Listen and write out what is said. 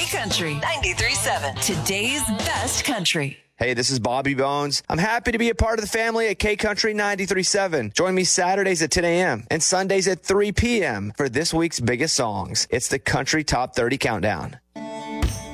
Country 93.7, today's best country. Hey, this is Bobby Bones. I'm happy to be a part of the family at K Country 93.7. Join me Saturdays at 10 a.m. and Sundays at 3 p.m. for this week's biggest songs. It's the Country Top 30 Countdown.